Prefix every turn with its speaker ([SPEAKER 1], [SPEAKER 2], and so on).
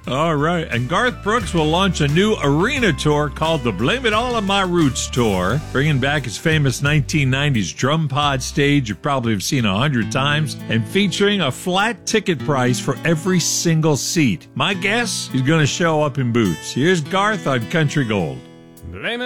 [SPEAKER 1] All right. And Garth Brooks will launch a new arena tour called the Blame It All on My Roots Tour, bringing back his famous 1990s drum pod stage you probably have seen 100 times, and featuring a flat ticket price for every single seat. My guess, he's going to show up in boots. Here's Garth on Country Gold.
[SPEAKER 2] Blame it